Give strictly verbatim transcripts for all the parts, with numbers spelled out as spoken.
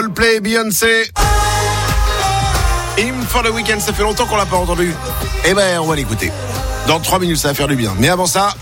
Coldplay, Beyoncé. Him for the Weekend, ça fait longtemps qu'on l'a pas entendu. Eh ben, on va l'écouter. Dans trois minutes, ça va faire du bien. Mais avant ça,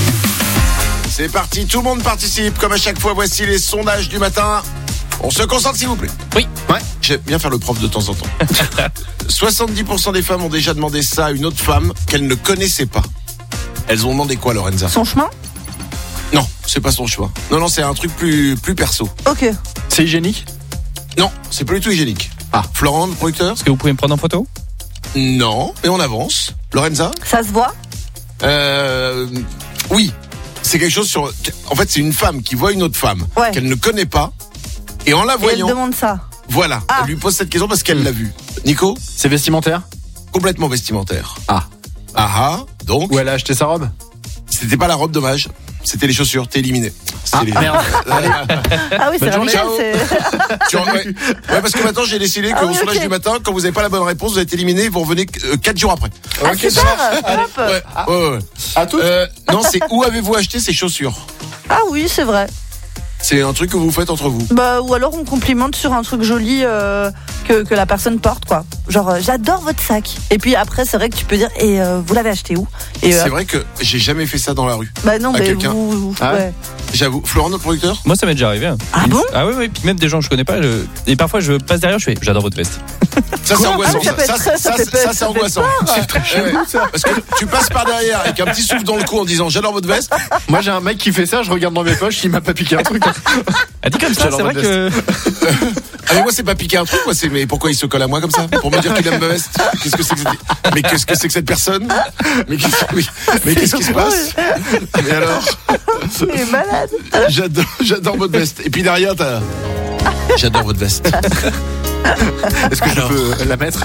c'est parti. Tout le monde participe. Comme à chaque fois, voici les sondages du matin. On se concentre, s'il vous plaît. Oui. Ouais. J'aime bien faire le prof de temps en temps. soixante-dix pour cent des femmes ont déjà demandé ça à une autre femme qu'elles ne connaissaient pas. Elles ont demandé quoi, Lorenza? Son chemin? Non, c'est pas son choix. Non, non, c'est un truc plus, plus perso. Ok. C'est hygiénique? Non, c'est pas du tout hygiénique. Ah, Florent, le producteur? Est-ce que vous pouvez me prendre en photo? Non, mais on avance. Lorenza? Ça se voit? Euh, oui. C'est quelque chose sur... En fait, c'est une femme qui voit une autre femme Ouais. qu'elle ne connaît pas. Et en la Et elle voyant... demande ça. Voilà, Ah. elle lui pose cette question parce qu'elle l'a vue. Nico? C'est vestimentaire? Complètement vestimentaire. Ah. Ah ah, donc... Ou elle a acheté sa robe? C'était pas la robe, dommage. C'était les chaussures, t'es éliminé. C'était Ah, les... merde. Ah oui, c'est Bonne journée, radical, ciao. c'est... Tu en- ouais. Ouais, parce que maintenant j'ai décidé Ah qu'au oui, sondage ok. du matin, quand vous n'avez pas la bonne réponse, vous êtes éliminé, vous revenez quatre jours après. Ah, Ok, super, ça marche. hop. Ouais, ouais, ouais. À toutes? Euh, non, c'est où avez-vous acheté ces chaussures? Ah oui, c'est vrai. C'est un truc que vous faites entre vous. Bah, ou alors on complimente sur un truc joli euh, que, que la personne porte, quoi. Genre, euh, j'adore votre sac. Et puis après, c'est vrai que tu peux dire, et euh, vous l'avez acheté où? Et euh, C'est vrai que j'ai jamais fait ça dans la rue. bah non, à mais quelqu'un. vous... Ah ouais. ouais. J'avoue. Florent, notre producteur? Moi, ça m'est déjà arrivé. hein. Ah Une- bon? Ah oui, oui. Puis même des gens que je connais pas. je- Et parfois, je passe derrière, je fais j'adore votre veste. Ça, c'est angoissant. Ah, ça Ça, peut être ça, très- ça, ça peut ça, être- c'est ça fait angoissant. C'est très chelou, ça. Parce que tu passes par derrière avec un petit souffle dans le cou en disant j'adore votre veste. Moi j'ai un mec qui fait ça, je regarde dans mes poches, il m'a pas piqué un truc. Ah, dit comme ça, J'adore c'est vrai votre que. Ah, mais moi, c'est pas piquer un truc, moi, c'est mais pourquoi il se colle à moi comme ça? Pour me dire qu'il aime ma veste? Qu'est-ce que c'est que cette... Mais qu'est-ce que c'est que cette personne? Mais qu'est-ce, mais, mais qu'est-ce qui se passe? Mais alors? Il est malade. J'adore, j'adore votre veste. Et puis derrière, t'as. J'adore votre veste. Est-ce que Alors. je peux la mettre?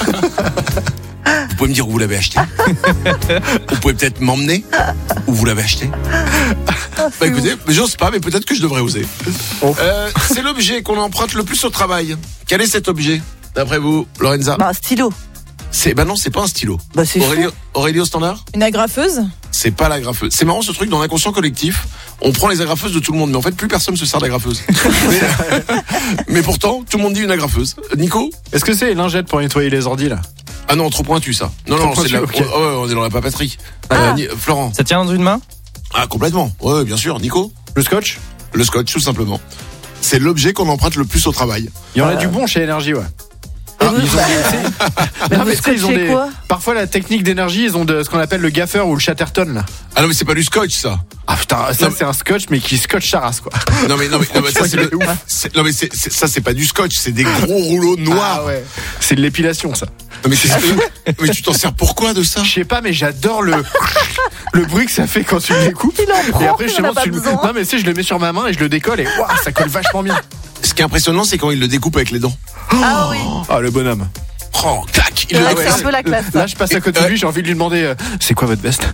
Vous pouvez me dire où vous l'avez acheté? Vous pouvez peut-être m'emmener où vous l'avez acheté? Bah écoutez, j'ose pas, mais peut-être que je devrais oser. Euh, c'est l'objet qu'on emprunte le plus au travail. Quel est cet objet, d'après vous, Lorenza? Bah, un stylo. C'est, bah non, c'est pas un stylo. Bah, c'est Aurélie, fou. Aurélie au standard? Une agrafeuse? C'est pas l'agrafeuse. C'est marrant ce truc dans l'inconscient collectif. On prend les agrafeuses de tout le monde, mais en fait plus personne se sert d'agrafeuse. mais, mais pourtant, tout le monde dit une agrafeuse. Nico? Est-ce que c'est les lingettes pour nettoyer les ordis là? Ah non, trop pointu ça. Non, Trop non, c'est de la... pointu, ok. oh, ouais, on est dans la papeterie. Ah. Euh, Ni- Florent? Ça tient dans une main? Ah, complètement. Ouais, bien sûr. Nico? Le scotch? Le scotch, tout simplement. C'est l'objet qu'on emprunte le plus au travail. Il y en a Euh. du bon chez Énergie, ouais. Mais Ah, vous- ils ont des- Mais Non, vous mais tu sais, ils ont scotchez des- quoi? Parfois la technique d'énergie, ils ont de ce qu'on appelle le gaffer ou le Chatterton là. Ah non, mais c'est pas du scotch ça. Ah putain, ça Non, c'est un scotch mais qui scotch sa race quoi. Non mais non mais, non, mais ça c'est le... Ouf. c'est- non mais c'est, c'est- ça c'est pas du scotch, c'est des gros rouleaux noirs. Ah ouais. C'est de l'épilation ça. Non mais c'est mais tu t'en sers pourquoi de ça? Je sais pas mais j'adore le le bruit que ça fait quand tu le découpes. Il en prend, Et après il en a justement pas tu le... besoin. Non mais tu sais je le mets sur ma main et je le décolle et waouh, ça colle vachement bien. Ce qui est impressionnant, c'est quand il le découpe avec les dents. Ah oui. Ah le bonhomme. Oh, clac, il C'est le vrai que ouais, c'est un c'est- peu la classe. ça. Là je passe à côté Et- de lui, j'ai envie de lui demander euh, c'est quoi votre veste?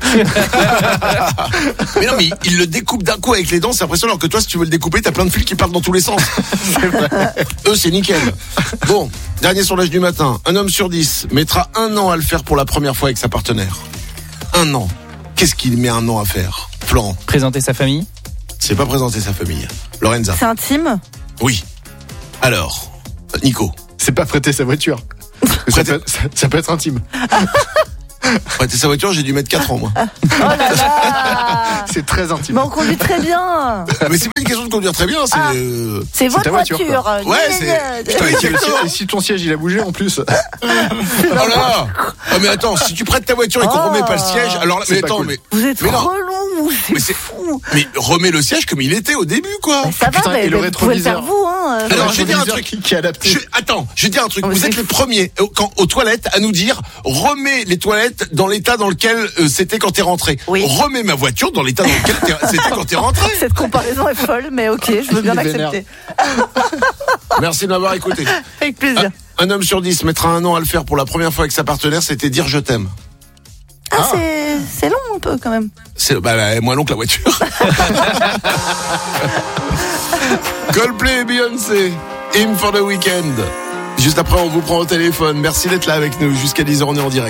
Mais non, mais il, il le découpe d'un coup avec les dents, c'est impressionnant. Alors que toi, si tu veux le découper, t'as plein de fils qui partent dans tous les sens. Eux, c'est nickel. Bon, dernier sondage du matin. Un homme sur dix mettra un an à le faire pour la première fois avec sa partenaire. Un an. Qu'est-ce qu'il met un an à faire? Florent? Présenter sa famille? C'est pas présenter sa famille. Lorenza? C'est intime? Oui. Alors, Nico? C'est pas prêter sa voiture. Ça peut, ça, ça peut être intime. Prêter sa voiture, j'ai dû mettre quatre ans, moi. Oh là là. C'est très intime. Mais on conduit très bien. Mais c'est pas une question de conduire très bien, c'est... Ah. euh, C'est votre ta voiture, voiture. Ouais, Gna, c'est- gna, gna. Putain, Et si, exactement. et si ton siège il a bougé en plus. Oh là là. Ah mais attends, si tu prêtes ta voiture et qu'on Oh. remet pas le siège, alors là, C'est mais pas attends, cool. mais, Vous êtes Mais non. relou, Mais c'est c'est- fou. mais remets le siège comme il était au début, quoi. Bah, ça putain, va, et mais le vous pouvez le faire rétroviseur. vous, hein. euh, Alors, Le je vais dire un rétroviseur truc. qui, qui est adapté. Je- attends, je vais dire un truc. Oh, mais Vous c'est êtes les fou. premiers euh, quand, aux toilettes à nous dire remets les toilettes dans l'état dans lequel euh, c'était quand t'es rentré. Oui. Remets ma voiture dans l'état dans lequel t'es- c'était quand t'es rentré. Cette comparaison est folle, mais ok, je veux bien Il est vénère. l'accepter. Merci de m'avoir écouté. Avec plaisir. Un, un homme sur dix mettra un an à le faire pour la première fois avec sa partenaire, c'était dire je t'aime. Ah, c'est c'est long un peu quand même. C'est bah, bah, moins long que la voiture. Coldplay et Beyoncé, Him for the Weekend. Juste après, on vous prend au téléphone. Merci d'être là avec nous jusqu'à dix heures, on est en direct.